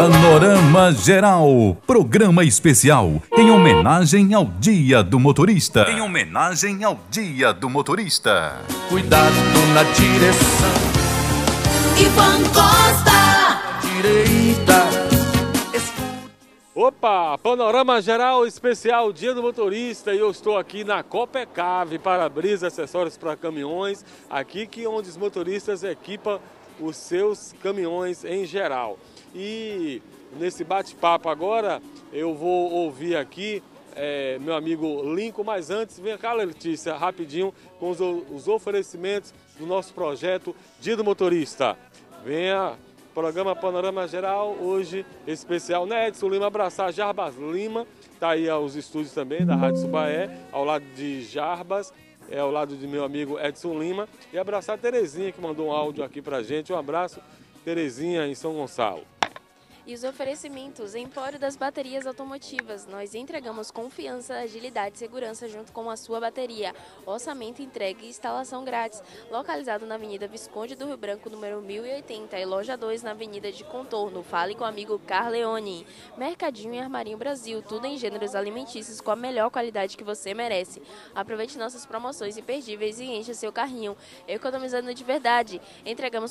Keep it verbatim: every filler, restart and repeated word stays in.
Panorama Geral, programa especial em homenagem ao Dia do Motorista. Em homenagem ao Dia do Motorista. Cuidado na direção. Ivan Costa. Direita. Opa, Panorama Geral especial Dia do Motorista, e eu estou aqui na Copecave, para-brisa, acessórios para caminhões, aqui que onde os motoristas equipam os seus caminhões em geral. E nesse bate-papo agora eu vou ouvir aqui é, meu amigo Lincoln, mas antes vem cá, Letícia, rapidinho com os, os oferecimentos do nosso projeto Dia do Motorista. Venha. Programa Panorama Geral, hoje especial, né, Edson Lima, abraçar Jarbas Lima, tá aí aos estúdios também da Rádio Subaé, ao lado de Jarbas, é ao lado de meu amigo Edson Lima, e abraçar a Terezinha, que mandou um áudio aqui pra gente. Um abraço, Terezinha, em São Gonçalo. E os oferecimentos, Empório das Baterias Automotivas. Nós entregamos confiança, agilidade e segurança junto com a sua bateria. Orçamento entregue e instalação grátis. Localizado na Avenida Visconde do Rio Branco, número mil e oitenta, e loja dois na Avenida de Contorno. Fale com o amigo Carleone. Mercadinho e Armarinho Brasil. Tudo em gêneros alimentícios com a melhor qualidade que você merece. Aproveite nossas promoções imperdíveis e encha seu carrinho. Economizando de verdade. Entregamos